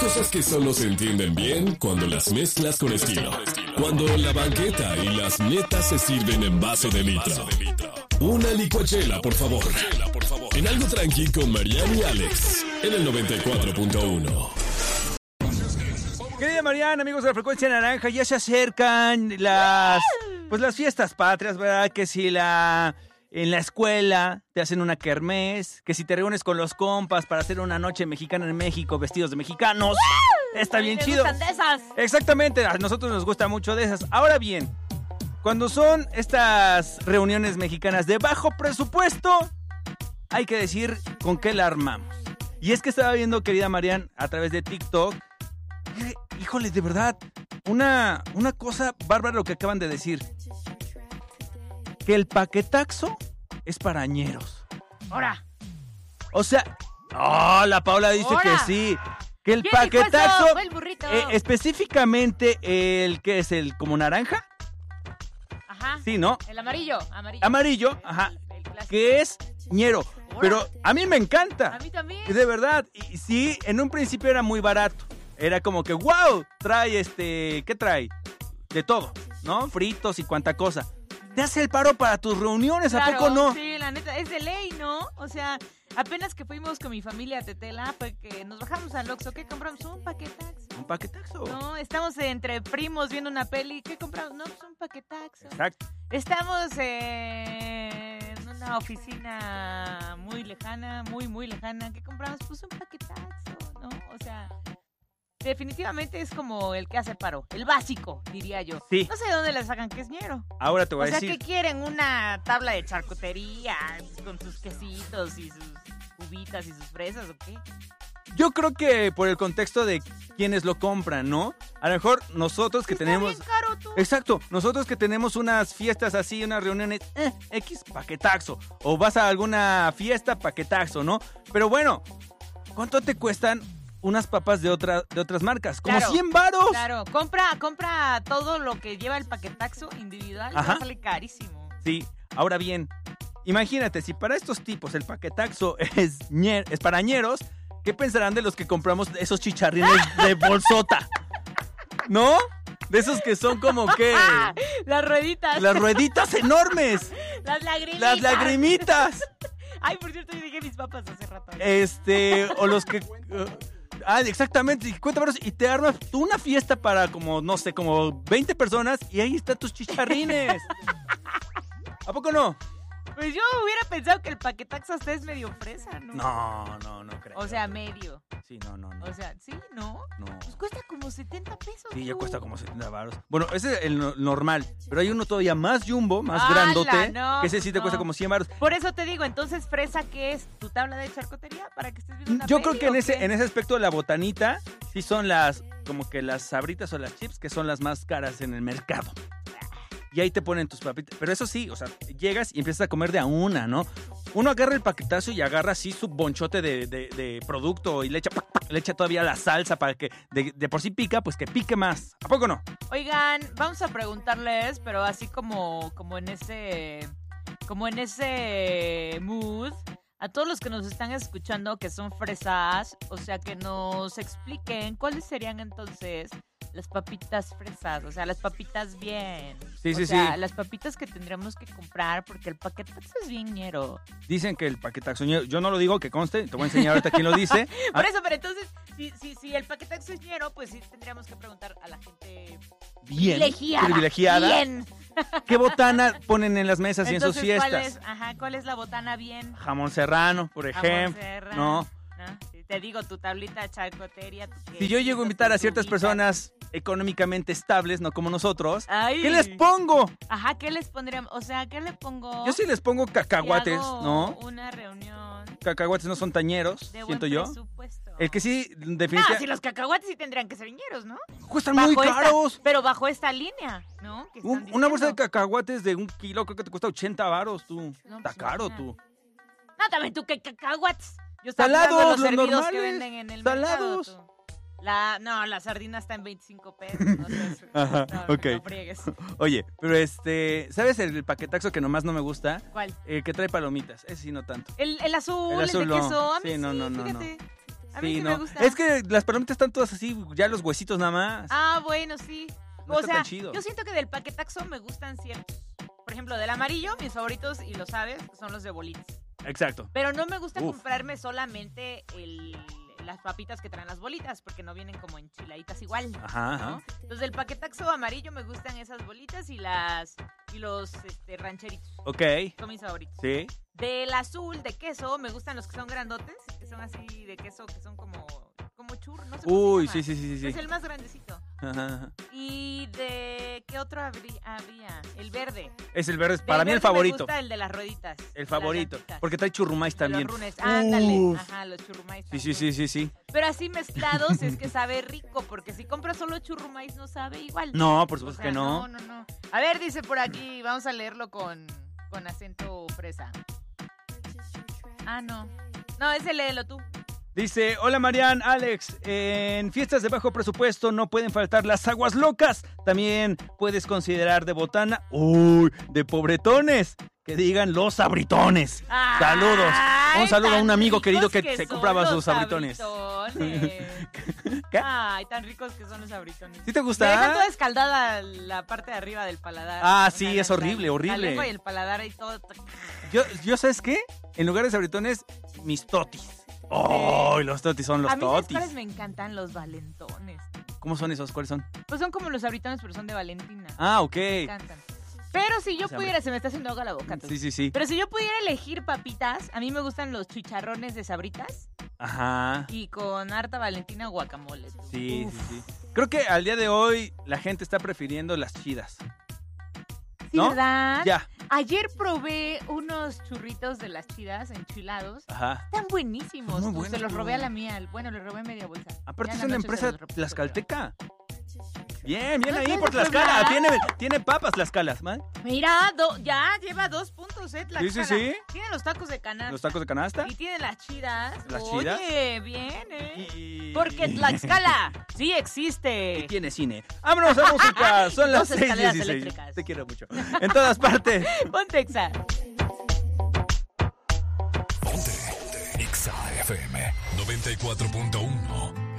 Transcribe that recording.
cosas que solo se entienden bien cuando las mezclas con estilo. Cuando la banqueta y las netas se sirven en vaso de litro. Una licuachela, por favor. En algo tranqui con Mariana y Alex. En el 94.1. Querida Mariana, amigos de la Frecuencia Naranja, ya se acercan las fiestas patrias, ¿verdad? Que si en la escuela te hacen una kermés, que si te reúnes con los compas para hacer una noche mexicana en México vestidos de mexicanos, está bien chido. Gustan de esas. Exactamente, a nosotros nos gusta mucho de esas. Ahora bien, cuando son estas reuniones mexicanas de bajo presupuesto, hay que decir con qué la armamos. Y es que estaba viendo, querida Marian, a través de TikTok, híjole, de verdad, una cosa bárbara lo que acaban de decir. Que el paquetaxo es para ñeros. Ahora. O sea, la Paula dice ¡Hora! que sí. Que el ¿Quién dijo paquetaxo, eso? Fue el burrito. específicamente el que es el como naranja. Ajá. Sí, ¿no? El amarillo. Amarillo, ajá. El clásico. Que es ñero. Pero a mí me encanta. A mí también. De verdad. Y sí, en un principio era muy barato. Era como que, wow, trae ¿qué trae? De todo, ¿no? Fritos y cuanta cosa. Te hace el paro para tus reuniones, Claro, ¿a poco no? Sí, la neta, es de ley, ¿no? O sea, apenas que fuimos con mi familia a Tetela, fue que nos bajamos al Oxxo, ¿qué compramos? Un paquetaxo. Un paquetaxo. No, estamos entre primos viendo una peli, ¿qué compramos? No, pues un paquetaxo. Exacto. Estamos en una oficina muy lejana, muy lejana, ¿qué compramos? Pues un paquetaxo, ¿no? O sea, definitivamente es como el que hace paro, el básico, diría yo. Sí. No sé de dónde le sacan que es ñero. Ahora te voy O a sea, decir. ¿qué quieren? Una tabla de charcutería con sus quesitos y sus uvitas y sus fresas o qué? Yo creo que por el contexto de quienes lo compran, ¿no? A lo mejor nosotros que Está tenemos... bien caro, tú. Exacto, nosotros que tenemos unas fiestas así, unas reuniones, X, paquetaxo. O vas a alguna fiesta, paquetaxo, ¿no? Pero bueno, ¿cuánto te cuestan unas papas de otras marcas? Como Claro, 100 varos. Claro, compra todo lo que lleva el paquetaxo individual, Ajá. ya sale carísimo. Sí, ahora bien, imagínate, si para estos tipos el paquetaxo es para ñeros, ¿qué pensarán de los que compramos esos chicharrines de bolsota? ¿No? De esos que son como que... Las rueditas. Las rueditas enormes. Las lagrimitas. Las lagrimitas. Ay, por cierto, yo dije mis papas hace rato. O los que... exactamente, 50 varos y te armas tú una fiesta para como, no sé, como 20 personas y ahí están tus chicharrines. ¿A poco no? Pues yo hubiera pensado que el paquetaxo hasta es medio fresa, ¿no? No creo. O sea, medio. Sí, no. O sea, ¿sí? ¿No? No. Pues cuesta como 70 pesos. Sí, ya tú. cuesta como 70 varos. Bueno, ese es el normal, pero hay uno todavía más jumbo, más ¡Hala! grandote, No, que ese sí te no. cuesta como 100 varos. Por eso te digo, entonces, ¿fresa qué es? ¿Tu tabla de charcutería? ¿Para que estés viendo una Yo peli, creo que en o ese qué? aspecto la botanita sí son como que las sabritas o las chips que son las más caras en el mercado. Y ahí te ponen tus papitas. Pero eso sí, o sea, llegas y empiezas a comer de a una, ¿no? Uno agarra el paquetazo y agarra así su bonchote de producto y le echa todavía la salsa para que de por sí pica, pues que pique más. ¿A poco no? Oigan, vamos a preguntarles, pero así como en ese mood, a todos los que nos están escuchando que son fresas, o sea, que nos expliquen cuáles serían entonces las papitas fresas, o sea, las papitas bien. Sí. Las papitas que tendremos que comprar porque el paquetaxo es bien ñero. Dicen que el paquetaxo, yo no lo digo, que conste, te voy a enseñar ahorita quién lo dice. Por eso, pero entonces, si el paquetaxo es ñero, pues sí tendríamos que preguntar a la gente privilegiada. Bien. ¿Qué botana ponen en las mesas y en sus Entonces, fiestas? ¿cuál es la botana bien? Jamón serrano, por ejemplo. Serrano, ¿no? Si te digo, tu tablita de charcutería. Si yo llego a invitar a ciertas personas económicamente estables, no como nosotros, Ay. ¿qué les pongo? Ajá, ¿qué les pondríamos? O sea, ¿qué le pongo? Yo sí les pongo cacahuates, Si hago ¿no? una reunión Cacahuates no son tañeros, de buen siento yo. presupuesto. El que sí, No, definitivamente, si los cacahuates sí tendrían que ser ñeros, ¿no? cuestan muy caros. Pero bajo esta línea, ¿no? Que están Una bolsa de diciendo. cacahuates de 1 kilo creo que te cuesta 80 varos, tú. No, Está pues, caro, imagínate. tú. No, también tú, ¿qué cacahuates? Yo estaba hablando de Salados, los los servidos normales. que venden en el Salados. mercado, tú. La sardina está en 25 pesos. No sé, Ajá, no, ok. no friegues. Oye, pero ¿sabes el paquetaxo que nomás no me gusta? ¿Cuál? Que trae palomitas, ese sí no tanto. El azul, El azul el de no. queso. A mí Sí, no. fíjate. A mí sí no. me gusta. Es que las palomitas están todas así, ya los huesitos nada más. Ah, bueno, sí. No O está sea, tan chido. yo siento que del paquetaxo me gustan ciertos. Por ejemplo, del amarillo, mis favoritos, y lo sabes, son los de bolitas. Exacto. Pero no me gusta Uf. comprarme solamente las papitas que traen las bolitas, porque no vienen como enchiladitas igual. Ajá, ajá. ¿no? Entonces, del paquetaxo amarillo me gustan esas bolitas y los rancheritos. Ok, Son mis favoritos. sí. Del azul, de queso, me gustan los que son grandotes, que son así de queso, que son como churros, no sé cómo Uy, se sí, llama. sí, sí, Es sí. el más grandecito. Ajá, ajá. ¿Y de qué otro había? El verde. Es el verde, Del para mí el verde favorito. Me gusta el de las rueditas. El favorito. Las llantitas, Porque trae churrumais de también. Los runes. Ándale. Uf. Ajá, los churrumais. Sí, sí, también. sí, sí, sí. Pero así mezclados es que sabe rico, porque si compras solo churrumais no sabe igual. No, por O supuesto sea, que no. No. A ver, dice por aquí, vamos a leerlo con acento fresa. Ah, no. No, ese léelo tú. Dice, hola Marian, Alex, en fiestas de bajo presupuesto no pueden faltar las aguas locas. También puedes considerar de botana, de pobretones, que digan los sabritones. Saludos. Ay, Un saludo a un tan amigo querido ricos que se son compraba los sus sabritones. ¿Qué? Ay, tan ricos que son los sabritones. ¿Sí te Me dejan gusta? toda escaldada la parte de arriba del paladar. Ah, O sea, sí, es horrible, La horrible. lengua y el paladar y todo. Yo ¿sabes qué? En lugar de sabritones, mis totis. ¡Oh! Los totis son los A mí ¿sabes totis. cuáles me encantan? Los valentones. ¿Cómo son esos? ¿Cuáles son? Pues son como los sabritones, pero son de Valentina. Ah, ok. Me encantan. Pero si yo O sea, pudiera, se me está haciendo agua la boca. Sí, sí, sí. Pero si yo pudiera elegir papitas, a mí me gustan los chicharrones de Sabritas Ajá. y con harta Valentina guacamole. Sí, Uf. sí, sí. Creo que al día de hoy la gente está prefiriendo las chidas. Sí, ¿No? ¿verdad? Ya. Ayer probé unos churritos de las chidas enchilados. Ajá. Están buenísimos. Muy Pues buenos, se los robé tú. a la mía. Bueno, le robé media bolsa. Aparte Ya en es la una noche se empresa los repito, tlaxcalteca. Bien, bien ¿No ahí es por de Tlaxcala. Puebla? Tiene papas Tlaxcalas, ¿man? pero- Mira, ya lleva 2 puntos, Tlaxcala. Sí, sí, sí. Tiene los tacos de canasta. Los tacos de canasta. Y tiene las chidas. ¿Las Oye, chidas? bien, Y... Porque Tlaxcala sí existe. Y tiene cine. ¡Vámonos a música! Son las 2 escaleras 6:16. eléctricas. Te quiero mucho. En todas partes. Ponte Exa. Ponte Exa FM 94.1.